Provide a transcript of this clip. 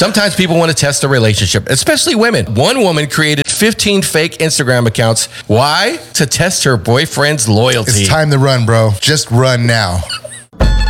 Sometimes people want to test a relationship, especially women. One woman created 15 fake Instagram accounts. Why? To test her boyfriend's loyalty. It's time to run, bro. Just run now.